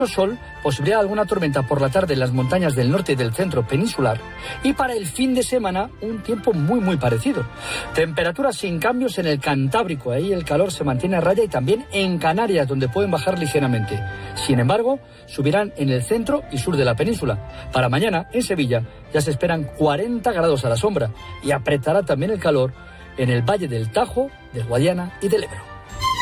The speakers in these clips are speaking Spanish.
Sol, posibilidad de alguna tormenta por la tarde en las montañas del norte y del centro peninsular, y para el fin de semana un tiempo muy parecido. Temperaturas sin cambios en el Cantábrico, ahí el calor se mantiene a raya, y también en Canarias, donde pueden bajar ligeramente. Sin embargo, subirán en el centro y sur de la península. Para mañana, en Sevilla, ya se esperan 40 grados a la sombra, y apretará también el calor en el Valle del Tajo, del Guadiana y del Ebro.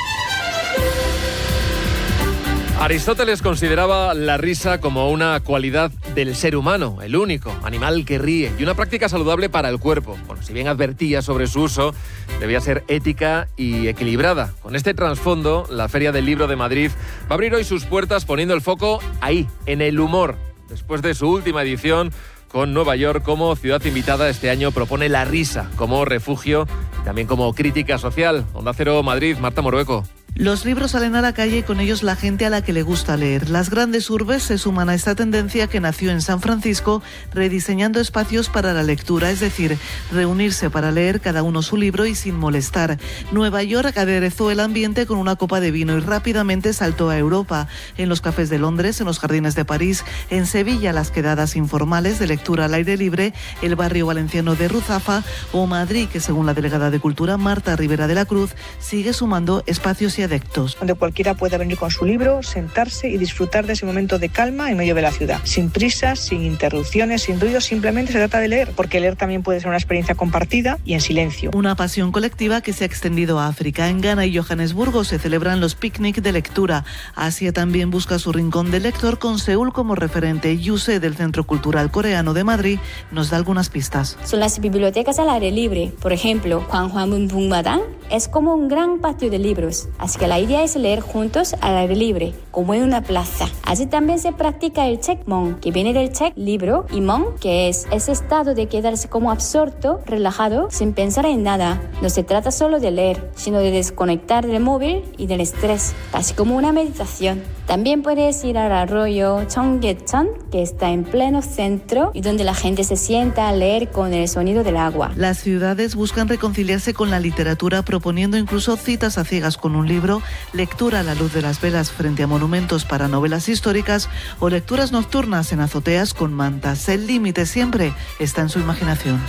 Aristóteles consideraba la risa como una cualidad del ser humano, el único animal que ríe, y una práctica saludable para el cuerpo. Bueno, si bien advertía sobre su uso, debía ser ética y equilibrada. Con este trasfondo, la Feria del Libro de Madrid va a abrir hoy sus puertas poniendo el foco ahí, en el humor. Después de su última edición, con Nueva York como ciudad invitada, este año propone la risa como refugio y también como crítica social. Onda Cero Madrid, Marta Morueco. Los libros salen a la calle y con ellos la gente a la que le gusta leer. Las grandes urbes se suman a esta tendencia que nació en San Francisco, rediseñando espacios para la lectura, es decir, reunirse para leer cada uno su libro y sin molestar. Nueva York aderezó el ambiente con una copa de vino y rápidamente saltó a Europa. En los cafés de Londres, en los jardines de París, en Sevilla las quedadas informales de lectura al aire libre, el barrio valenciano de Ruzafa o Madrid, que según la delegada de Cultura, Marta Rivera de la Cruz, sigue sumando espacios y adeptos. Donde cualquiera puede venir con su libro, sentarse y disfrutar de ese momento de calma en medio de la ciudad. Sin prisas, sin interrupciones, sin ruido, simplemente se trata de leer, porque leer también puede ser una experiencia compartida y en silencio. Una pasión colectiva que se ha extendido a África. En Ghana y Johannesburgo se celebran los picnic de lectura. Asia también busca su rincón de lector con Seúl como referente. Yuse, del Centro Cultural Coreano de Madrid, nos da algunas pistas. Son las bibliotecas al aire libre. Por ejemplo, Hwanghamun Bungmadang es como un gran patio de libros. Así que la idea es leer juntos al aire libre, como en una plaza. Así también se practica el Chekmon, que viene del Chek, libro, y Mon, que es ese estado de quedarse como absorto, relajado, sin pensar en nada. No se trata solo de leer, sino de desconectar del móvil y del estrés, casi como una meditación. También puedes ir al arroyo Cheonggyecheon, que está en pleno centro y donde la gente se sienta a leer con el sonido del agua. Las ciudades buscan reconciliarse con la literatura, proponiendo incluso citas a ciegas con un libro, lectura a la luz de las velas frente a monumentos para novelas históricas o lecturas nocturnas en azoteas con mantas. El límite siempre está en su imaginación.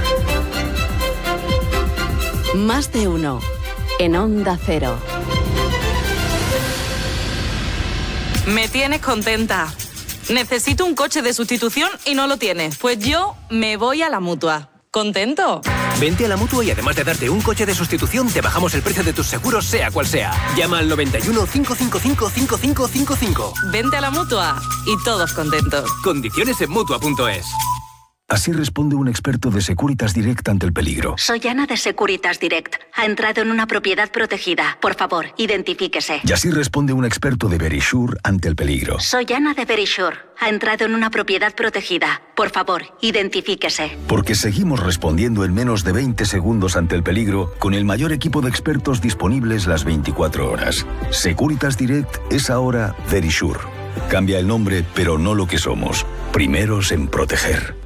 Más de uno en Onda Cero. Me tienes contenta. Necesito un coche de sustitución y no lo tienes. Pues yo me voy a la Mutua. ¿Contento? Vente a la Mutua y además de darte un coche de sustitución, te bajamos el precio de tus seguros, sea cual sea. Llama al 91 555 5555. Vente a la Mutua y todos contentos. Condiciones en Mutua.es. Así responde un experto de Securitas Direct ante el peligro. Soy Ana de Securitas Direct. Ha entrado en una propiedad protegida. Por favor, identifíquese. Y así responde un experto de Verisure ante el peligro. Soy Ana de Verisure. Ha entrado en una propiedad protegida. Por favor, identifíquese. Porque seguimos respondiendo en menos de 20 segundos ante el peligro con el mayor equipo de expertos disponibles las 24 horas. Securitas Direct es ahora Verisure. Cambia el nombre, pero no lo que somos. Primeros en proteger.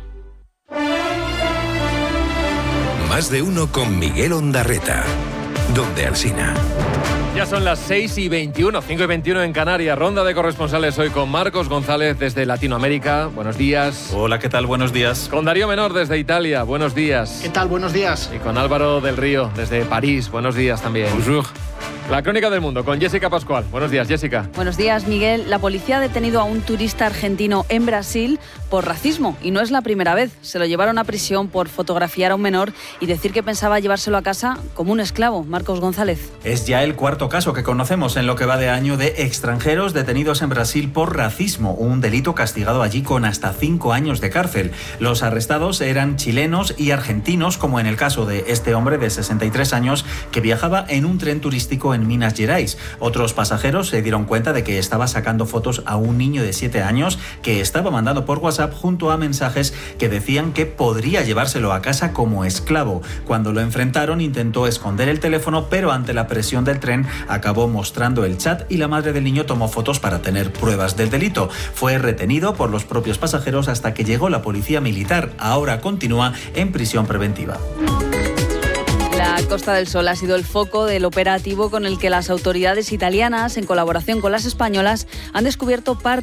Más de uno con Miguel Ondarreta. Donde Alsina. Ya son las 6:21, 5:21 en Canarias. Ronda de corresponsales hoy con Marcos González desde Latinoamérica. Buenos días. Hola, ¿qué tal? Buenos días. Con Darío Menor desde Italia. Buenos días. ¿Qué tal? Buenos días. Y con Álvaro del Río desde París. Buenos días también. Bonjour. La crónica del mundo con Jessica Pascual. Buenos días, Jessica. Buenos días, Miguel. La policía ha detenido a un turista argentino en Brasil por racismo y no es la primera vez. Se lo llevaron a prisión por fotografiar a un menor y decir que pensaba llevárselo a casa como un esclavo. Marcos González. Es ya el cuarto caso que conocemos en lo que va de año de extranjeros detenidos en Brasil por racismo, un delito castigado allí con hasta 5 años de cárcel. Los arrestados eran chilenos y argentinos, como en el caso de este hombre de 63 años que viajaba en un tren turístico en Minas Gerais. Otros pasajeros se dieron cuenta de que estaba sacando fotos a un niño de 7 años que estaba mandando por WhatsApp junto a mensajes que decían que podría llevárselo a casa como esclavo. Cuando lo enfrentaron intentó esconder el teléfono, pero ante la presión del tren acabó mostrando el chat y la madre del niño tomó fotos para tener pruebas del delito. Fue retenido por los propios pasajeros hasta que llegó la policía militar. Ahora continúa en prisión preventiva. La Costa del Sol ha sido el foco del operativo con el que las autoridades italianas, en colaboración con las españolas, han descubierto parte